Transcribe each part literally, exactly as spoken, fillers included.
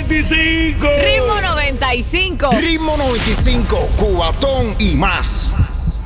noventa y cinco. Ritmo noventa y cinco. Ritmo noventa y cinco, Cubatón y más.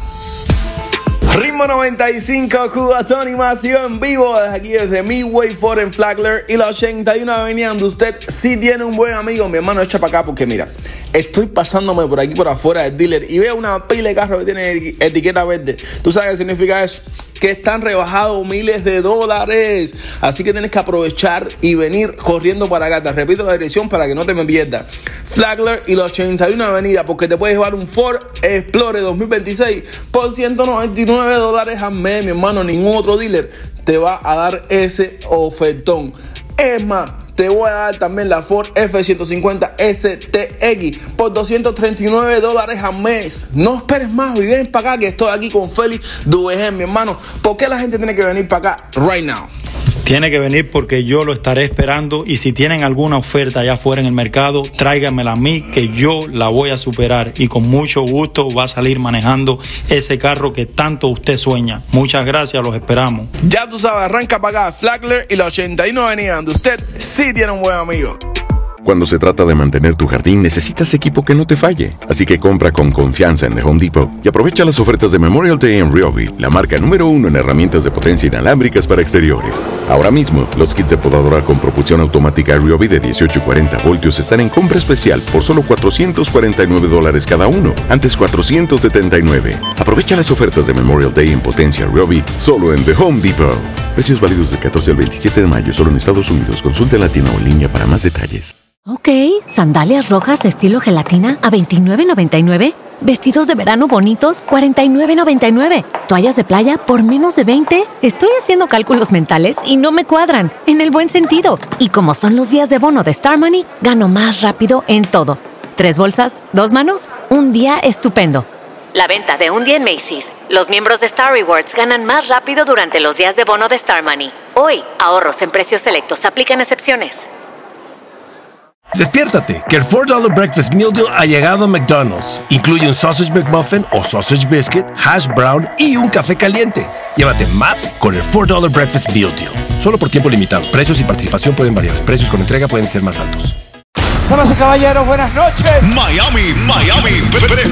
Ritmo noventa y cinco, Cubatón y más, yo en vivo desde aquí desde Midway Ford en Flagler y la ochenta y uno Avenida, donde usted sí tiene un buen amigo. Mi hermano, echa para acá porque mira, estoy pasándome por aquí por afuera del dealer y veo una pila de carros que tiene etiqueta verde. ¿Tú sabes qué significa eso? Que están rebajados miles de dólares. Así que tienes que aprovechar y venir corriendo para acá. Te repito la dirección para que no te me pierdas. Flagler y la ochenta y uno Avenida, porque te puedes llevar un Ford Explorer dos mil veintiséis por ciento noventa y nueve dólares al mes, mi hermano. Ningún otro dealer te va a dar ese ofertón. Es más, te voy a dar también la Ford F ciento cincuenta S T X por doscientos treinta y nueve dólares al mes. No esperes más, ven para acá que estoy aquí con Félix Dubején, mi hermano. ¿Por qué la gente tiene que venir para acá right now? Tiene que venir porque yo lo estaré esperando, y si tienen alguna oferta allá afuera en el mercado, tráigamela a mí que yo la voy a superar y con mucho gusto va a salir manejando ese carro que tanto usted sueña. Muchas gracias, los esperamos. Ya tú sabes, arranca para acá, Flagler y la ochenta y uno Avenida, donde usted sí tiene un buen amigo. Cuando se trata de mantener tu jardín, necesitas equipo que no te falle. Así que compra con confianza en The Home Depot y aprovecha las ofertas de Memorial Day en Ryobi, la marca número uno en herramientas de potencia inalámbricas para exteriores. Ahora mismo, los kits de podadora con propulsión automática Ryobi de dieciocho y cuarenta voltios están en compra especial por solo cuatrocientos cuarenta y nueve dólares cada uno, antes cuatrocientos setenta y nueve. Aprovecha las ofertas de Memorial Day en potencia Ryobi solo en The Home Depot. Precios válidos del catorce al veintisiete de mayo solo en Estados Unidos. Consulta en la tienda o en línea para más detalles. Ok, sandalias rojas estilo gelatina a veintinueve noventa y nueve. Vestidos de verano bonitos, cuarenta y nueve noventa y nueve. Toallas de playa por menos de veinte. Estoy haciendo cálculos mentales y no me cuadran, en el buen sentido. Y como son los días de bono de Star Money, gano más rápido en todo. Tres bolsas, dos manos, un día estupendo. La venta de un día en Macy's. Los miembros de Star Rewards ganan más rápido durante los días de bono de Star Money. Hoy, ahorros en precios selectos. Aplican excepciones. Despiértate, que el four dollar Breakfast Meal Deal ha llegado a McDonald's. Incluye un Sausage McMuffin o Sausage Biscuit, Hash Brown y un café caliente. Llévate más con el four dollar Breakfast Meal Deal. Solo por tiempo limitado. Precios y participación pueden variar. Precios con entrega pueden ser más altos. Damas y caballeros, buenas noches. Miami, Miami.